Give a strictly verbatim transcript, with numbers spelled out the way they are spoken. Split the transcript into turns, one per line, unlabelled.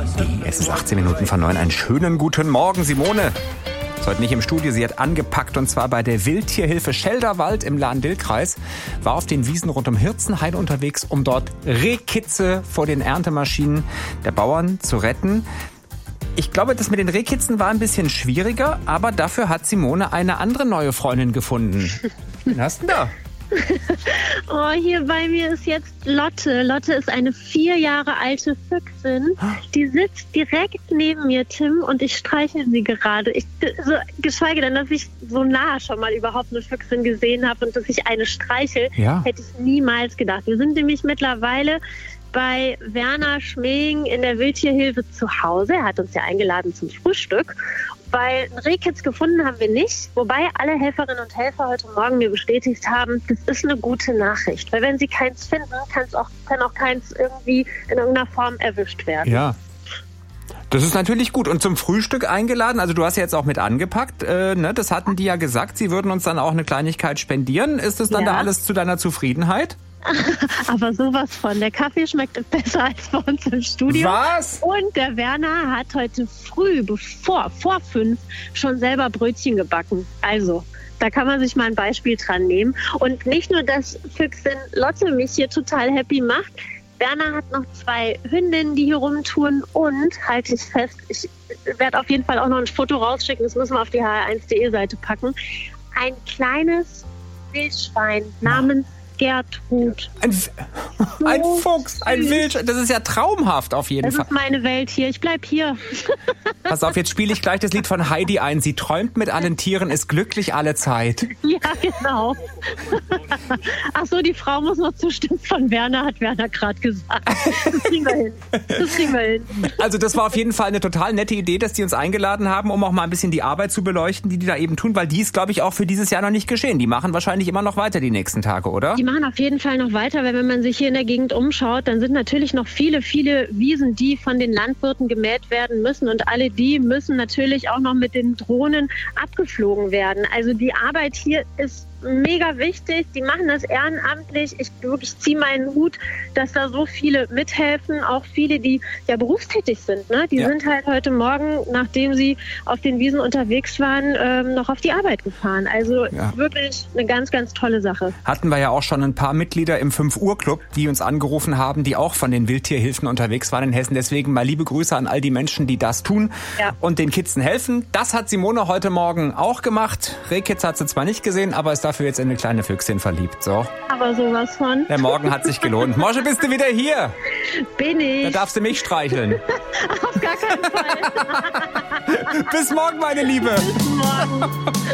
Es ist achtzehn Minuten vor neun. Einen schönen guten Morgen, Simone. Ist heute nicht im Studio, sie hat angepackt und zwar bei der Wildtierhilfe Schelderwald im Lahn-Dill-Kreis. War auf den Wiesen rund um Hirzenhain unterwegs, um dort Rehkitze vor den Erntemaschinen der Bauern zu retten. Ich glaube, das mit den Rehkitzen war ein bisschen schwieriger, aber dafür hat Simone eine andere neue Freundin gefunden. Wen hast du denn da?
Oh, hier bei mir ist jetzt Lotte. Lotte ist eine vier Jahre alte Füchsin. Die sitzt direkt neben mir, Tim, und ich streichel sie gerade. Ich, so, geschweige denn, dass ich so nah schon mal überhaupt eine Füchsin gesehen habe und dass ich eine streichel, ja. Hätte ich niemals gedacht. Wir sind nämlich mittlerweile bei Werner Schmeing in der Wildtierhilfe zu Hause. Er hat uns ja eingeladen zum Frühstück. Weil einen Rehkitz gefunden haben wir nicht, wobei alle Helferinnen und Helfer heute Morgen mir bestätigt haben, das ist eine gute Nachricht. Weil wenn sie keins finden, kann's auch, kann auch keins irgendwie in irgendeiner Form erwischt werden.
Ja. Das ist natürlich gut. Und zum Frühstück eingeladen, also du hast ja jetzt auch mit angepackt, äh, ne? Das hatten die ja gesagt, sie würden uns dann auch eine Kleinigkeit spendieren. Ist das dann ja. da alles zu deiner Zufriedenheit?
Aber sowas von. Der Kaffee schmeckt besser als bei uns im Studio.
Was?
Und der Werner hat heute früh, bevor, vor fünf, schon selber Brötchen gebacken. Also, da kann man sich mal ein Beispiel dran nehmen. Und nicht nur, dass Füchsin Lotte mich hier total happy macht. Werner hat noch zwei Hündinnen, die hier rumtouren. Und, halte ich fest, ich werde auf jeden Fall auch noch ein Foto rausschicken, das müssen wir auf die H R eins punkt de Seite packen. Ein kleines Wildschwein namens Gertrud.
Ein, so ein Fuchs, ein Wildschwein. Das ist ja traumhaft auf jeden
das
Fall.
Das ist meine Welt hier. Ich bleib hier.
Pass auf, jetzt spiele ich gleich das Lied von Heidi ein. Sie träumt mit allen Tieren, ist glücklich alle Zeit.
Ja, genau. Ach so, die Frau muss noch zustimmen. Von Werner hat Werner gerade gesagt. Das kriegen wir hin. Das kriegen wir hin.
Also das war auf jeden Fall eine total nette Idee, dass die uns eingeladen haben, um auch mal ein bisschen die Arbeit zu beleuchten, die die da eben tun, weil die ist, glaube ich, auch für dieses Jahr noch nicht geschehen. Die machen wahrscheinlich immer noch weiter die nächsten Tage, oder?
Die machen auf jeden Fall noch weiter, weil wenn man sich hier in der Gegend umschaut, dann sind natürlich noch viele, viele Wiesen, die von den Landwirten gemäht werden müssen und alle die müssen natürlich auch noch mit den Drohnen abgeflogen werden. Also die Arbeit hier ist mega wichtig. Die machen das ehrenamtlich. Ich wirklich ziehe meinen Hut, dass da so viele mithelfen. Auch viele, die ja berufstätig sind. Ne? Die ja. sind halt heute Morgen, nachdem sie auf den Wiesen unterwegs waren, ähm, noch auf die Arbeit gefahren. Also ja. wirklich eine ganz, ganz tolle Sache.
Hatten wir ja auch schon ein paar Mitglieder im fünf Uhr Club, die uns angerufen haben, die auch von den Wildtierhilfen unterwegs waren in Hessen. Deswegen mal liebe Grüße an all die Menschen, die das tun ja. und den Kitzen helfen. Das hat Simone heute Morgen auch gemacht. Rehkitz hat sie zwar nicht gesehen, aber ist dafür jetzt in eine kleine Füchsin verliebt. So.
Aber sowas von.
Der Morgen hat sich gelohnt. Mosche, bist du wieder hier?
Bin ich.
Da darfst du mich streicheln.
Auf gar keinen Fall.
Bis morgen, meine Liebe.
Bis morgen.